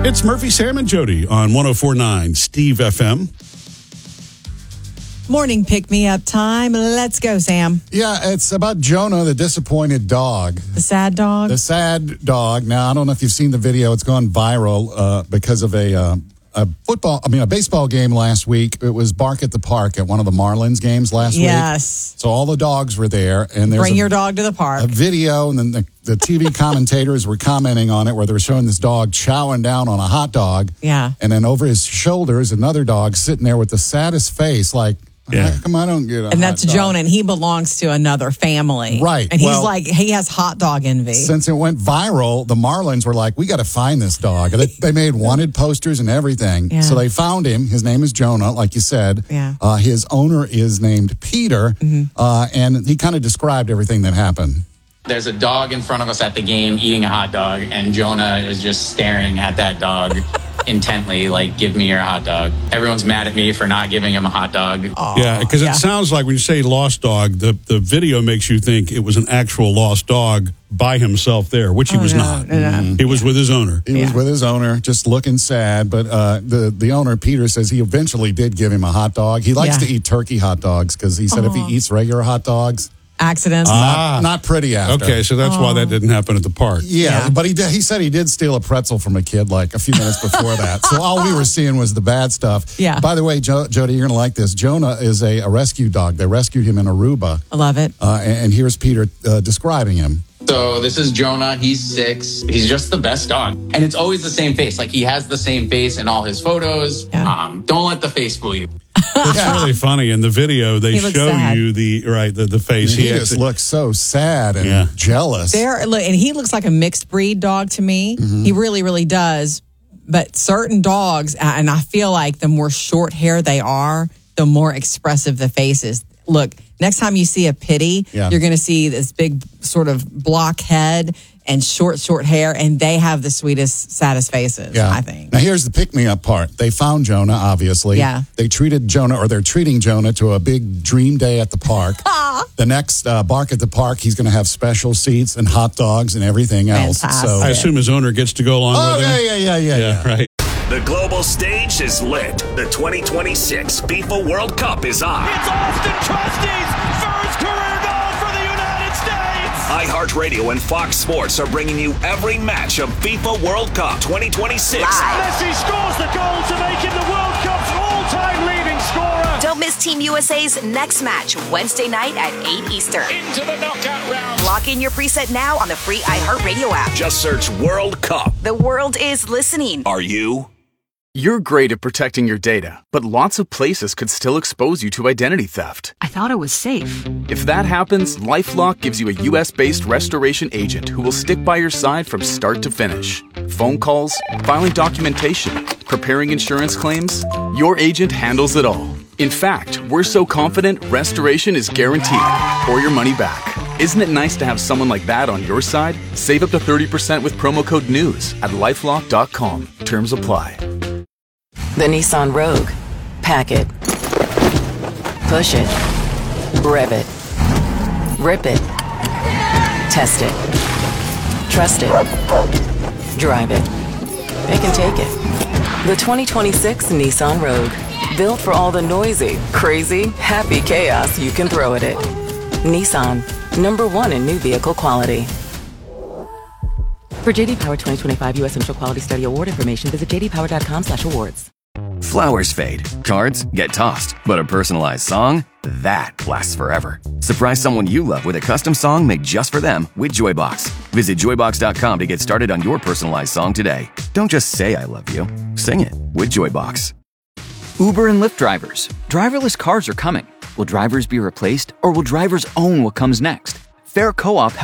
It's Murphy, Sam, and Jody on 104.9 Steve FM. Morning pick-me-up time. Let's go, Sam. Yeah, it's about Jonah, the disappointed dog. The sad dog? The sad dog. Now, I don't know if you've seen the video. It's gone viral because of a baseball game last week. It was Bark at the Park at one of the Marlins games last week. Yes. So all the dogs were there. And there's Bring your dog to the park. A video, and then the TV commentators were commenting on it where they were showing this dog chowing down on a hot dog. Yeah. And then over his shoulders, another dog sitting there with the saddest face like, yeah. How come I don't get a And that's hot dog? Jonah, and he belongs to another family. Right. And he's he has hot dog envy. Since it went viral, the Marlins were like, we got to find this dog. They made wanted posters and everything. Yeah. So they found him. His name is Jonah, like you said. Yeah. His owner is named Peter. And he kind of described everything that happened. There's a dog in front of us at the game eating a hot dog, and Jonah is just staring at that dog intently, like, give me your hot dog. Everyone's mad at me for not giving him a hot dog. Yeah, because it sounds like when you say lost dog, the video makes you think it was an actual lost dog by himself there, which he was not. No. He was with his owner. He was with his owner, just looking sad. But the owner, Peter, says he eventually did give him a hot dog. He likes to eat turkey hot dogs because he said if he eats regular hot dogs, Accidents. not pretty after. Okay, so that's why that didn't happen at the park. Yeah, but he said he did steal a pretzel from a kid like a few minutes before that. So all we were seeing was the bad stuff. Yeah. By the way, Jody, you're going to like this. Jonah is a rescue dog. They rescued him in Aruba. I love it. And here's Peter describing him. So this is Jonah. He's 6. He's just the best dog. And it's always the same face. Like, he has the same face in all his photos. Yeah. Don't let the face fool you. It's really funny. In the video, they looks show sad. you the face. He just looks so sad and Yeah. jealous. And he looks like a mixed breed dog to me. He really, really does. But certain dogs, and I feel like the more short hair they are, the more expressive the face is. Look, next time you see a pitty, you're going to see this big sort of block head and short hair, and they have the sweetest, saddest faces, I think. Now, here's the pick-me-up part. They found Jonah, obviously. Yeah. They're treating Jonah to a big dream day at the park. The next Bark at the Park, he's going to have special seats and hot dogs and everything else. Fantastic. So I assume his owner gets to go along with him. Yeah. Right. The global stage is lit. The 2026 FIFA World Cup is on. It's Austin Trusty's first career goal for the United States. iHeartRadio and Fox Sports are bringing you every match of FIFA World Cup 2026. Messi scores the goal to make him the World Cup's all-time leading scorer. Don't miss Team USA's next match, Wednesday night at 8 Eastern. Into the knockout round. Lock in your preset now on the free iHeartRadio app. Just search World Cup. The world is listening. Are you? You're great at protecting your data, but lots of places could still expose you to identity theft. I thought it was safe. If that happens, LifeLock gives you a U.S.-based restoration agent who will stick by your side from start to finish. Phone calls, filing documentation, preparing insurance claims, your agent handles it all. In fact, we're so confident restoration is guaranteed or your money back. Isn't it nice to have someone like that on your side? Save up to 30% with promo code NEWS at LifeLock.com. Terms apply. The Nissan Rogue. Pack it. Push it. Rev it. Rip it. Test it. Trust it. Drive it. It can take it. The 2026 Nissan Rogue. Built for all the noisy, crazy, happy chaos you can throw at it. Nissan. #1 in new vehicle quality. For JD Power 2025 U.S. Initial Quality Study Award information, visit jdpower.com/awards. Flowers fade, cards get tossed, but a personalized song, that lasts forever. Surprise someone you love with a custom song made just for them with Joybox. Visit joybox.com to get started on your personalized song today. Don't just say I love you, sing it with Joybox. Uber and Lyft drivers. Driverless cars are coming. Will drivers be replaced, or will drivers own what comes next? Fair Co-op